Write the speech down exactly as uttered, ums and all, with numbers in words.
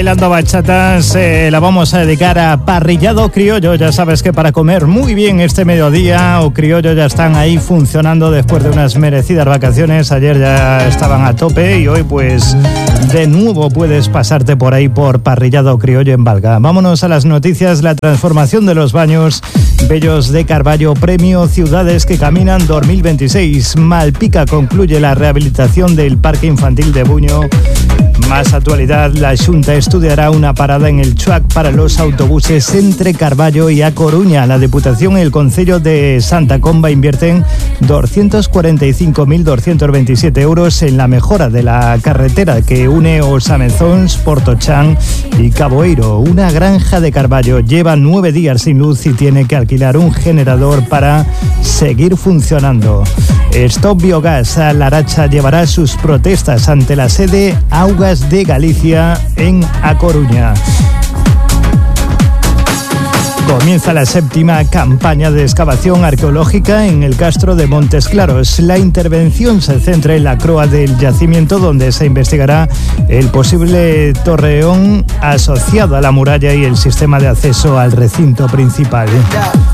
Bailando bachatas, eh, la vamos a dedicar a Parrillado Criollo. Ya sabes que para comer muy bien este mediodía, o Criollo ya están ahí funcionando después de unas merecidas vacaciones. Ayer ya estaban a tope y hoy pues de nuevo puedes pasarte por ahí por Parrillado Criollo en Valga. Vámonos a las noticias. La transformación de los baños Bellos de Carballo, premio Ciudades que Caminan dos mil veintiséis. Malpica concluye la rehabilitación del Parque Infantil de Buño. Más actualidad, la Xunta estudiará una parada en el Chuac para los autobuses entre Carballo y A Coruña. La Diputación y el Concello de Santa Comba invierten doscientos cuarenta y cinco mil doscientos veintisiete euros en la mejora de la carretera que une Osamezóns, Portochán y Caboeiro. Una granja de Carballo lleva nueve días sin luz y tiene que alquilar un generador para seguir funcionando. Stop Biogás. Laracha llevará sus protestas ante la sede Augas de Galicia en A Coruña. Comienza la séptima campaña de excavación arqueológica en el castro de Montes Claros. La intervención se centra en la croa del yacimiento, donde se investigará el posible torreón asociado a la muralla y el sistema de acceso al recinto principal.